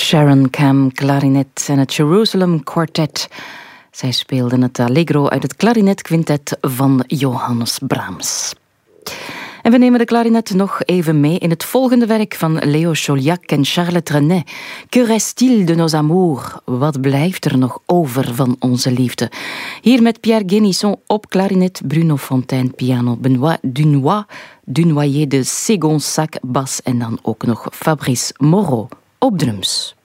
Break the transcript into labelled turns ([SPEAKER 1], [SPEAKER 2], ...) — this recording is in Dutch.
[SPEAKER 1] Sharon Cam, klarinet en het Jerusalem Quartet. Zij speelden het allegro uit het klarinetquintet van Johannes Brahms. En we nemen de klarinet nog even mee in het volgende werk van Léo Chauliac en Charles Trenet. Que reste-t-il de nos amours? Wat blijft er nog over van onze liefde? Hier met Pierre Guénisson op klarinet, Bruno Fontaine piano, Benoît Dunoyer de Ségonsac bas en dan ook nog Fabrice Moreau op drums.